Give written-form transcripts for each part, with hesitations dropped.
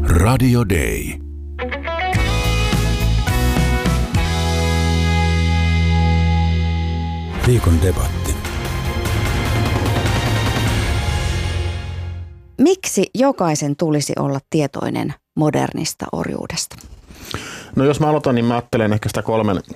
Radio Day. Viikon debatti. Miksi jokaisen tulisi olla tietoinen modernista orjuudesta? No jos mä aloitan, niin mä ajattelen ehkä sitä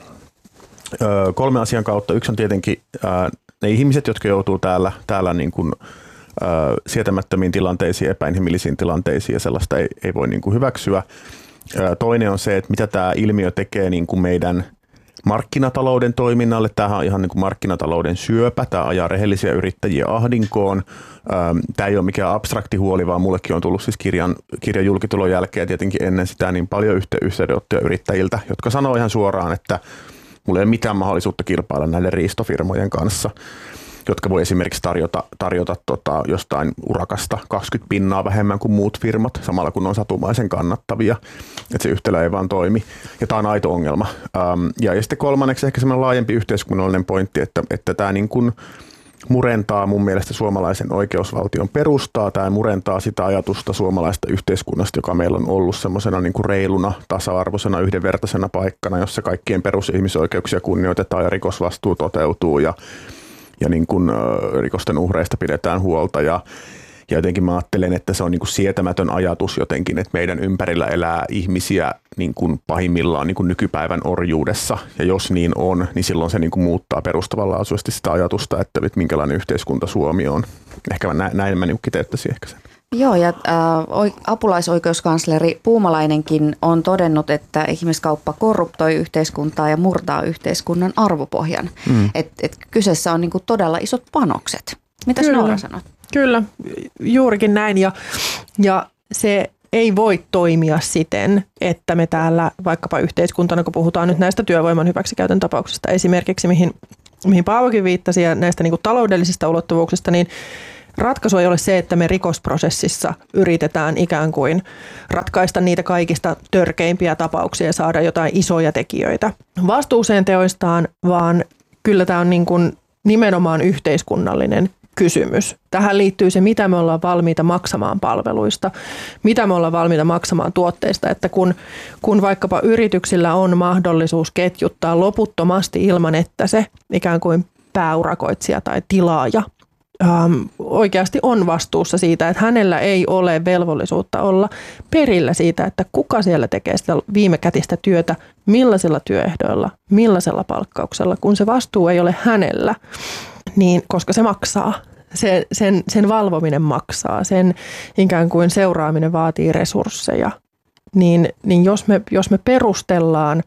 kolmen asian kautta. Yksi on tietenkin ne ihmiset, jotka joutuu täällä niin kuin, sietämättömiin tilanteisiin, epäinhimillisiin tilanteisiin ja sellaista ei voi niin kuin hyväksyä. Toinen on se, että mitä tämä ilmiö tekee niin kuin meidän markkinatalouden toiminnalle. Tämähän on ihan niin kuin markkinatalouden syöpä. Tämä ajaa rehellisiä yrittäjiä ahdinkoon. Tämä ei ole mikään abstrakti huoli, vaan mullekin on tullut siis kirjan julkitulon jälkeen tietenkin ennen sitä niin paljon yhteydenottoja yrittäjiltä, jotka sanoo ihan suoraan, että mulla ei ole mitään mahdollisuutta kilpailla näiden riistofirmojen kanssa, jotka voi esimerkiksi tarjota jostain urakasta 20% vähemmän kuin muut firmat, samalla kun on satumaisen kannattavia. Että se yhtälö ei vaan toimi. Ja tämä on aito ongelma. Ja sitten kolmanneksi ehkä semmoinen laajempi yhteiskunnallinen pointti, että tämä niin kuin murentaa mun mielestä suomalaisen oikeusvaltion perustaa. Tämä murentaa sitä ajatusta suomalaista yhteiskunnasta, joka meillä on ollut semmoisena niin kuin reiluna, tasa-arvoisena, yhdenvertaisena paikkana, jossa kaikkien perusihmisoikeuksia kunnioitetaan ja rikosvastuu toteutuu ja niin kuin rikosten uhreista pidetään huolta ja jotenkin mä ajattelen, että se on niin kuin sietämätön ajatus jotenkin, että meidän ympärillä elää ihmisiä niin kuin pahimmillaan niin kuin nykypäivän orjuudessa ja jos niin on, niin silloin se niin kuin muuttaa perustavanlaatuisesti sitä ajatusta, että minkälainen yhteiskunta Suomi on. Ehkä näin mä niin kiteyttäisin ehkä sen. Joo, ja apulaisoikeuskansleri Puumalainenkin on todennut, että ihmiskauppa korruptoi yhteiskuntaa ja murtaa yhteiskunnan arvopohjan. Et kyseessä on niinku todella isot panokset. Mitäs Noora sanot? Kyllä, juurikin näin. Ja se ei voi toimia siten, että me täällä vaikkapa yhteiskuntana, kun puhutaan nyt näistä työvoiman hyväksikäytön tapauksista esimerkiksi, mihin Paavokin viittasi ja näistä niinku taloudellisista ulottuvuuksista, niin ratkaisu ei ole se, että me rikosprosessissa yritetään ikään kuin ratkaista niitä kaikista törkeimpiä tapauksia ja saada jotain isoja tekijöitä vastuuseen teoistaan, vaan kyllä tämä on niin kuin nimenomaan yhteiskunnallinen kysymys. Tähän liittyy se, mitä me ollaan valmiita maksamaan palveluista, mitä me ollaan valmiita maksamaan tuotteista, että kun vaikkapa yrityksillä on mahdollisuus ketjuttaa loputtomasti ilman, että se ikään kuin pääurakoitsija tai tilaaja oikeasti on vastuussa siitä, että hänellä ei ole velvollisuutta olla perillä siitä, että kuka siellä tekee sitä viimekätistä työtä, millaisilla työehdoilla, millaisella palkkauksella, kun se vastuu ei ole hänellä, niin koska se maksaa. Sen valvominen maksaa, sen ikään kuin seuraaminen vaatii resursseja, niin jos me perustellaan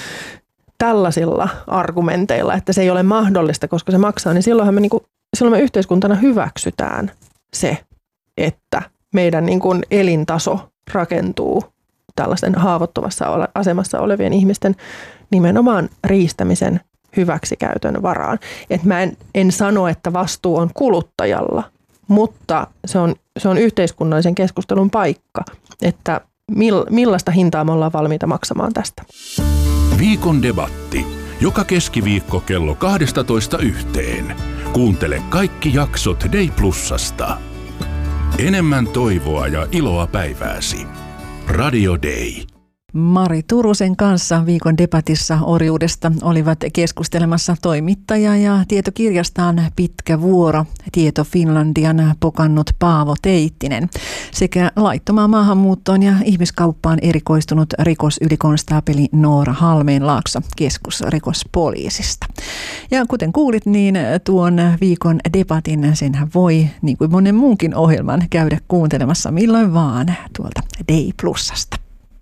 tällaisilla argumenteilla, että se ei ole mahdollista, koska se maksaa, niin silloin me yhteiskuntana hyväksytään se, että meidän niin kuin elintaso rakentuu tällaisten haavoittuvassa asemassa olevien ihmisten nimenomaan riistämisen hyväksikäytön varaan. Et mä en sano, että vastuu on kuluttajalla, mutta se on yhteiskunnallisen keskustelun paikka, että millaista hintaa me ollaan valmiita maksamaan tästä. Viikon debatti. Joka keskiviikko kello 12:00. Kuuntele kaikki jaksot Day Plusasta. Enemmän toivoa ja iloa päivääsi. Radio Day. Mari Turusen kanssa viikon debatissa orjuudesta olivat keskustelemassa toimittaja ja tietokirjastaan Pitkä vuoro, Tieto Finlandian pokannut Paavo Teittinen sekä laittomaan maahanmuuttoon ja ihmiskauppaan erikoistunut rikosylikonstaapeli Noora Halmeenlaakso keskusrikospoliisista. Ja kuten kuulit, niin tuon viikon debatin senhän voi, niin kuin monen muunkin ohjelman, käydä kuuntelemassa milloin vaan tuolta Day Plusasta.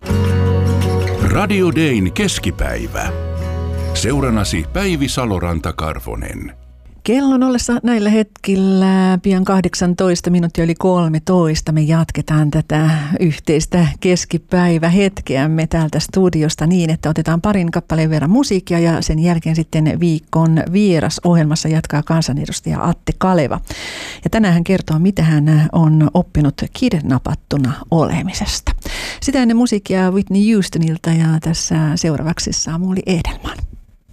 Radio Dayn keskipäivä. Seuranasi Päivi Saloranta-Karvonen. Kellon ollessa näillä hetkillä pian 18 minuuttia yli 13. Me jatketaan tätä yhteistä keskipäivähetkeämme täältä studiosta niin, että otetaan parin kappaleen verran musiikkia ja sen jälkeen sitten viikon vieras ohjelmassa jatkaa kansanedustaja Atte Kaleva. Ja tänään hän kertoo, mitä hän on oppinut kidnapattuna olemisesta. Sitä ennen musiikkia Whitney Houstonilta ja tässä seuraavaksi Samuli Edelman.